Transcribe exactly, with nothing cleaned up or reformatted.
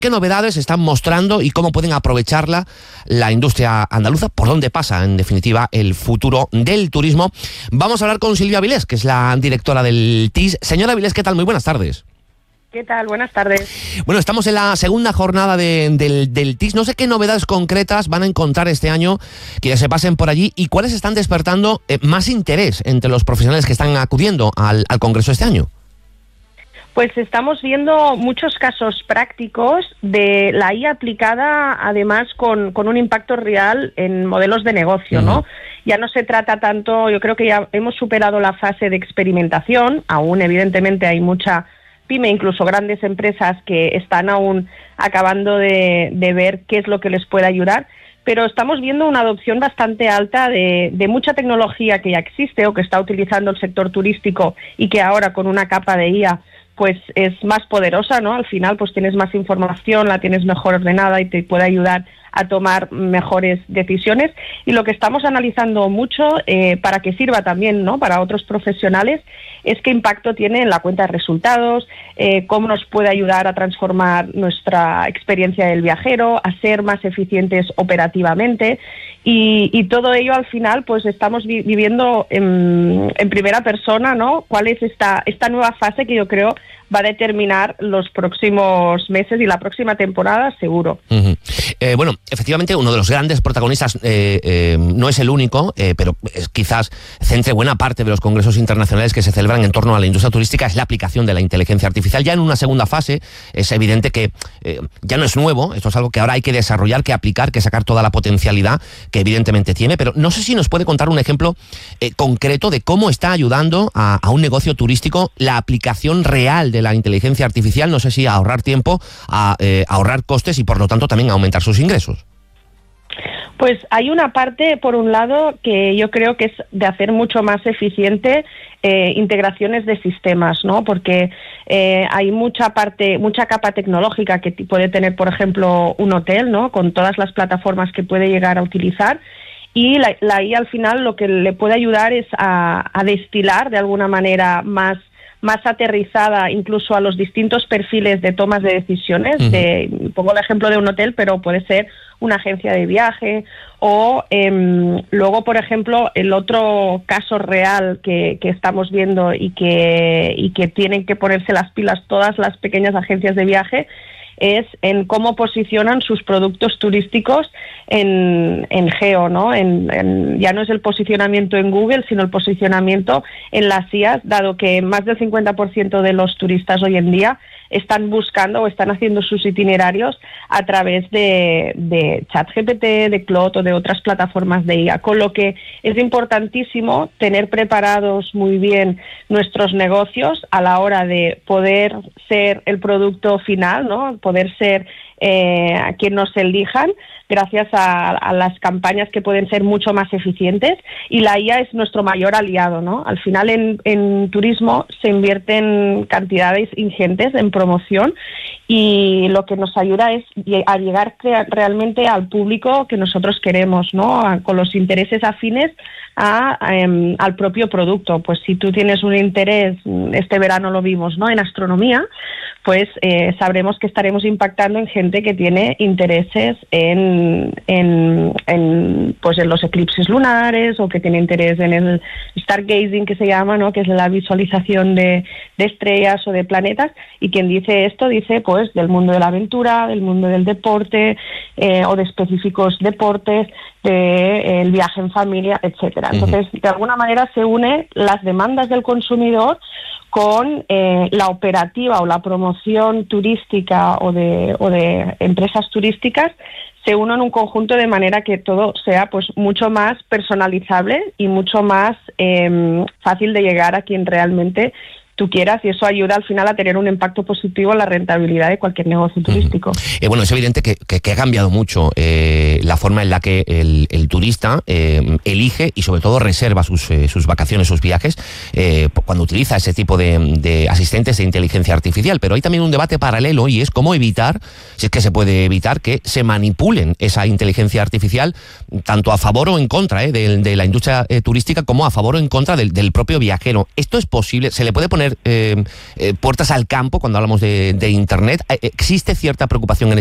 ¿Qué novedades están mostrando y cómo pueden aprovecharla la industria andaluza? ¿Por dónde pasa, en definitiva, el futuro del turismo? Vamos a hablar con Silvia Vilés, que es la directora del T I S. Señora Vilés, ¿qué tal? Muy buenas tardes. ¿Qué tal? Buenas tardes. Bueno, estamos en la segunda jornada de, del, del T I S. No sé qué novedades concretas van a encontrar este año que ya se pasen por allí y cuáles están despertando eh, más interés entre los profesionales que están acudiendo al, al Congreso este año. Pues estamos viendo muchos casos prácticos de la I A aplicada, además con, con un impacto real en modelos de negocio, uh-huh. ¿no? Ya no se trata tanto, yo creo que ya hemos superado la fase de experimentación, aún evidentemente hay mucha pyme, incluso grandes empresas que están aún acabando de, de ver qué es lo que les puede ayudar, pero estamos viendo una adopción bastante alta de, de mucha tecnología que ya existe o que está utilizando el sector turístico y que ahora con una capa de I A pues es más poderosa, ¿no? Al final pues tienes más información, la tienes mejor ordenada y te puede ayudar a tomar mejores decisiones. Y lo que estamos analizando mucho eh, para que sirva también, ¿no?, para otros profesionales es qué impacto tiene en la cuenta de resultados, eh, cómo nos puede ayudar a transformar nuestra experiencia del viajero, a ser más eficientes operativamente. Y, y todo ello al final pues estamos vi- viviendo en, en primera persona, ¿no?, cuál es esta, esta nueva fase que yo creo va a determinar los próximos meses y la próxima temporada, seguro. Uh-huh. Eh, bueno, efectivamente, uno de los grandes protagonistas, eh, eh, no es el único, eh, pero es, quizás centre buena parte de los congresos internacionales que se celebran en torno a la industria turística, es la aplicación de la inteligencia artificial. Ya en una segunda fase es evidente que eh, ya no es nuevo, esto es algo que ahora hay que desarrollar, que aplicar, que sacar toda la potencialidad que evidentemente tiene, pero no sé si nos puede contar un ejemplo eh, concreto de cómo está ayudando a, a un negocio turístico la aplicación real de la inteligencia artificial, no sé si a ahorrar tiempo, a eh, ahorrar costes y por lo tanto también a aumentar sus ingresos. Pues hay una parte, por un lado, que yo creo que es de hacer mucho más eficiente eh, integraciones de sistemas, ¿no? Porque eh, hay mucha parte, mucha capa tecnológica que puede tener, por ejemplo, un hotel, ¿no?, con todas las plataformas que puede llegar a utilizar. Y la, la I A al final lo que le puede ayudar es a, a destilar de alguna manera más más aterrizada incluso a los distintos perfiles de tomas de decisiones. Uh-huh. De, pongo el ejemplo de un hotel, pero puede ser una agencia de viaje o eh, luego, por ejemplo, el otro caso real que, que estamos viendo y que, y que tienen que ponerse las pilas todas las pequeñas agencias de viaje es en cómo posicionan sus productos turísticos en, en geo, ¿no? En, en, ya no es el posicionamiento en Google, sino el posicionamiento en las I As, dado que más del cincuenta por ciento de los turistas hoy en día están buscando o están haciendo sus itinerarios a través de, de ChatGPT, de Claude o de otras plataformas de I A, con lo que es importantísimo tener preparados muy bien nuestros negocios a la hora de poder ser el producto final, ¿no?, poder ser eh, a quien nos elijan gracias a, a las campañas que pueden ser mucho más eficientes, y la I A es nuestro mayor aliado, ¿no? Al final en, en turismo se invierten cantidades ingentes en promoción y lo que nos ayuda es a llegar realmente al público que nosotros queremos, ¿no?, a, con los intereses afines a, a, al propio producto. Pues si tú tienes un interés, este verano lo vimos, ¿no?, en astronomía, pues eh, sabremos que estaremos impactando en gente que tiene intereses en, en, en, pues en los eclipses lunares o que tiene interés en el stargazing, que se llama, ¿no?, que es la visualización de, de estrellas o de planetas. Y quien dice esto dice pues del mundo de la aventura, del mundo del deporte eh, o de específicos deportes, del de, el viaje en familia, etcétera. Entonces, de alguna manera se une las demandas del consumidor con eh, la operativa o la promoción turística o de, o de empresas turísticas, se unen en un conjunto de manera que todo sea pues mucho más personalizable y mucho más eh, fácil de llegar a quien realmente tú quieras, y eso ayuda al final a tener un impacto positivo en la rentabilidad de cualquier negocio turístico. Uh-huh. Eh, bueno, es evidente que, que, que ha cambiado mucho eh, la forma en la que el, el turista eh, elige y sobre todo reserva sus, eh, sus vacaciones, sus viajes, eh, cuando utiliza ese tipo de, de asistentes de inteligencia artificial. Pero hay también un debate paralelo y es cómo evitar, si es que se puede evitar, que se manipulen esa inteligencia artificial tanto a favor o en contra eh, de, de la industria eh, turística como a favor o en contra del, del propio viajero. ¿Esto es posible? ¿Se le puede poner ser eh, eh, puertas al campo cuando hablamos de, de Internet. ¿Existe cierta preocupación en